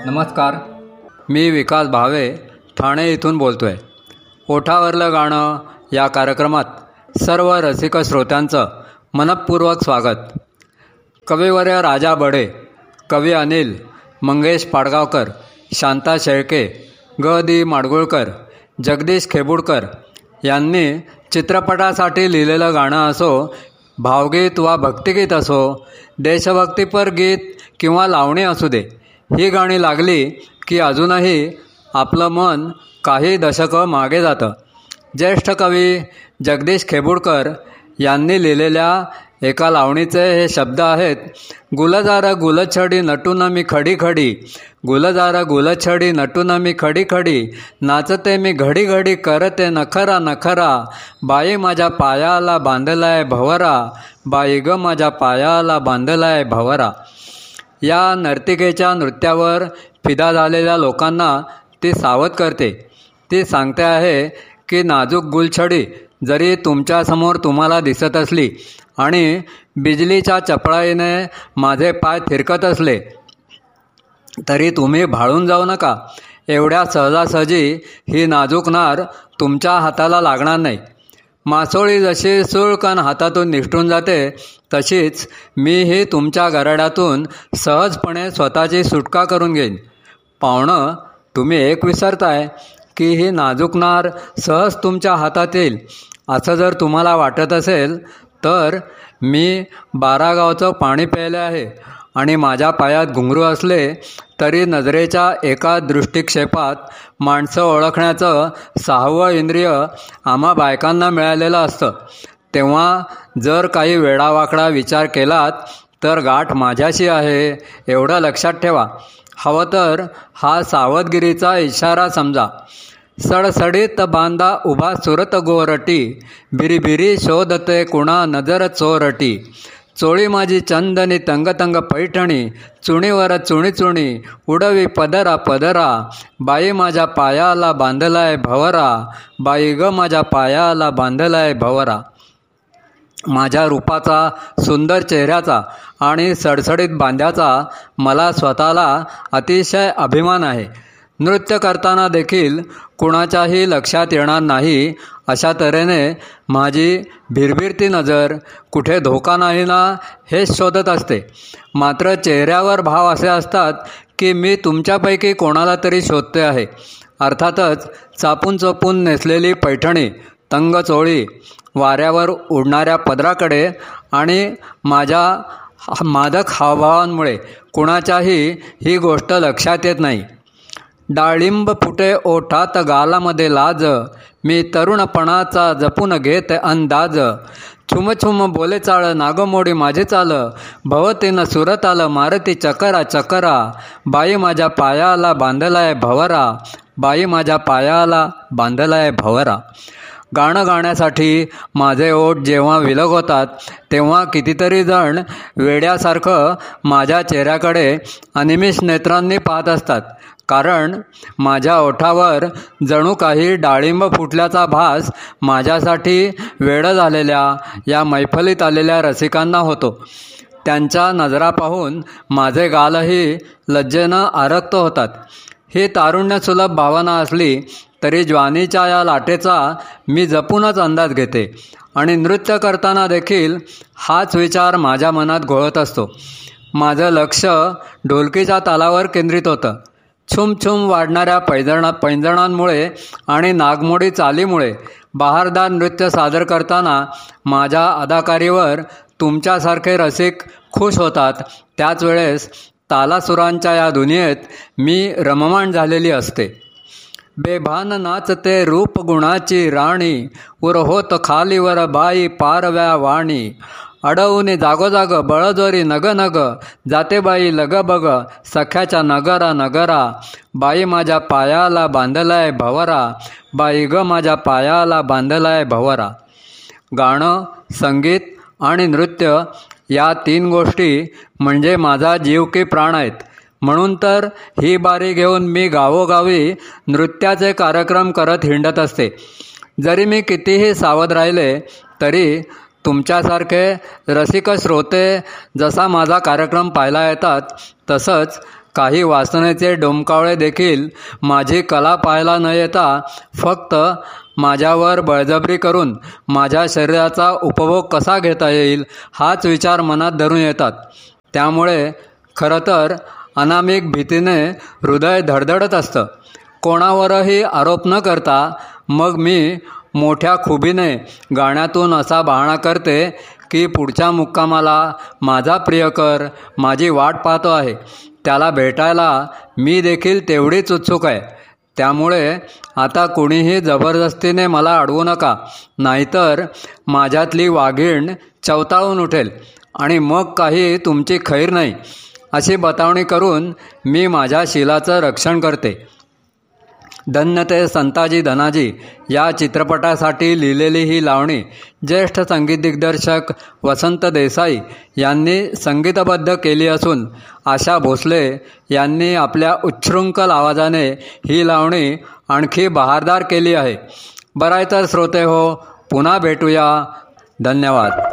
नमस्कार, मी विकास भावे ठाणे इथून बोलतो आहे. ओठावरलं गाणं या कार्यक्रमात सर्व रसिक श्रोत्यांचं मनःपूर्वक स्वागत. कविवर्य राजा बडे, कवी अनिल, मंगेश पाडगावकर, शांता शेळके, ग दी माडगुळकर, जगदीश खेबुडकर यांनी चित्रपटासाठी लिहिलेलं गाणं असो, भावगीत वा भक्तिगीत असो, देशभक्तीपर गीत किंवा लावणी असू दे, ही गाणी लागली की अजूनही आपलं मन काही दशकं मागे जातं. ज्येष्ठ कवी जगदीश खेबुडकर यांनी लिहिलेल्या एका लावणीचे हे शब्द आहेत. गुलजार गुलछडी नटून मी खडी खडी, गुलजार गुलछडी नटून मी खडी खडी, नाचते मी घडी घडी करते नखरा नखरा, बाई माझ्या पायाला बांधलाय भवरा, बाई ग माझ्या पायाला बांधलाय भवरा. या नर्तिकेच्या नृत्यावर फिदा झालेल्या लोकांना ती सावध करते. ती सांगते आहे की नाजूक गुलछडी जरी तुमच्यासमोर तुम्हाला दिसत असली आणि बिजलीच्या चपळाईने माझे पाय थिरकत असले तरी तुम्ही भाळून जाऊ नका. एवढ्या सहजासहजी ही नाजूक नार तुमच्या हाताला लागणार नाही. मासोळी जशी सुळकन हातातून निसटून जाते तशीच मीही तुमच्या गराड्यातून सहजपणे स्वतःची सुटका करून घेईन. पाहुणं, तुम्ही एक विसरताय की ही नाजूक नार सहज तुमच्या हातात येईल. असं जर तुम्हाला वाटत असेल तर मी 12 गावचं पाणी प्यायले आहे आणि माझ्या पायात घुंगरू असले तरी नजरेच्या एका दृष्टिक्षेपात माणसं ओळखण्याचं 6वं इंद्रिय आम्हा बायकांना मिळालेलं असतं. तेव्हा जर काही वेडावाकडा विचार केलात तर गाठ माझ्याशी आहे एवढं लक्षात ठेवा. हवं तर हा सावधगिरीचा इशारा समजा. सडसडीत बांधा उभा सुरत गोरटी, बिरीबिरी शोधते कुणा नजर चोरटी, चोळी माझी चंदनी तंगतंग पैठणी, चुणीवर चुणी चुणी उडवी पदरा पदरा, बाई माझ्या पायाला बांधलाय भवरा, बाई ग माझ्या पायाला बांधलाय भवरा. माझ्या रूपाचा, सुंदर चेहऱ्याचा आणि सडसडीत बांध्याचा मला स्वतःला अतिशय अभिमान आहे. नृत्य करताना देखील कुणाच्याही लक्षात येणार नाही अशा तऱ्हेने माझी भिरभिरती नजर कुठे धोका नाही ना हेच शोधत असते. मात्र चेहऱ्यावर भाव असे असतात की मी तुमच्यापैकी कोणाला तरी शोधते आहे. अर्थातच चापून चोपून नेसलेली पैठणी, तंग चोळी, वाऱ्यावर उडणाऱ्या पदराकडे आणि माझ्या मादक हावभावांमुळे कुणाच्याही ही गोष्ट लक्षात येत नाही. डाळिंब फुटे ओठात गालामध्ये लाज, मी तरुणपणाचा जपून घेत अंदाज, छुमछुम बोले चाळ नागमोडी माझे चाल, भवतीनं सुरत आलं मारती चकरा चकरा, बाई माझ्या पायाला बांधलाय भवरा, बाई माझ्या पायाला बांधलाय भवरा. गाणं गाण्यासाठी माझे ओठ जेव्हा विलग होतात तेव्हा कितीतरी जण वेड्यासारखं माझ्या चेहऱ्याकडे अनिमिष नेत्रांनी पाहत असतात. कारण माझ्या ओठावर जणू काही डाळिंब फुटल्याचा भास माझ्यासाठी वेडं झालेल्या या मैफलीत आलेल्या रसिकांना होतो. त्यांच्या नजरा पाहून माझे गालही लज्जेनं आरक्त होतात. ही तारुण्यसुलभ भावना असली तरी ज्वानीच्या या लाटेचा मी जपूनच अंदाज घेते आणि नृत्य करताना देखील हाच विचार माझ्या मनात घोळत असतो. माझं लक्ष ढोलकीच्या तालावर केंद्रित होतं. छुमछुम वाढणाऱ्या पैंजणांमुळे आणि नागमोडी चालीमुळे बहारदार नृत्य सादर करताना माझ्या अदाकारीवर तुमच्यासारखे रसिक खुश होतात. त्याच वेळेस तालासुरांच्या या दुनियेत मी रममाण झालेली असते. बेभान नाचते रूप गुणाची राणी, उर होत खालीवर बाई पारव्या वाणी, अडवून जागोजाग बळजोरी नग नग, जाते बाई लग बग सख्याच्या नगरा नगरा, बाई माझ्या पायाला बांधलाय भवरा, बाई ग माझ्या पायाला बांधलाय भवरा. गाणं, संगीत आणि नृत्य या 3 गोष्टी म्हणजे माझा जीव की प्राण आहेत. म्हणून तर ही बारी घेऊन मी गावोगावी नृत्याचे कार्यक्रम करत हिंडत असते. जरी मी कितीही सावध राहिले तरी तुमच्यासारखे रसिक श्रोते जसा माझा कार्यक्रम पाहायला येतात तसंच काही वासनेचे डोमकावळे देखील माझी कला पाहायला न येता फक्त माझ्यावर बळजबरी करून माझ्या शरीराचा उपभोग कसा घेता येईल हाच विचार मनात धरून येतात. त्यामुळे खरं तर अनामिक भीतीने हृदय धडधडत असतं. कोणावरही आरोप न करता मग मी मोठ्या खुबीने गाण्यातून असा बहाणा करते की पुढच्या मुक्कामाला माझा प्रियकर माझी वाट पाहतो आहे. त्याला भेटायला मी देखील तेवढीच उत्सुक आहे. त्यामुळे आता कुणीही जबरदस्तीने मला अडवू नका, नाहीतर माझ्यातली वाघीण चवताळून उठेल आणि मग काही तुमची खैर नाही, अशी बतावणी करून मी माझ्या शीलाचं रक्षण करते. धन्य ते संताजी धनाजी या चित्रपटासाठी लिहिलेली ही लावणी ज्येष्ठ संगीत दिग्दर्शक वसंत देसाई यांनी संगीतबद्ध केली असून आशा भोसले यांनी आपल्या उच्छृंखल आवाजाने ही लावणी आणखी बहारदार केली आहे. बरं आहे तर श्रोते हो, पुन्हा भेटूया. धन्यवाद.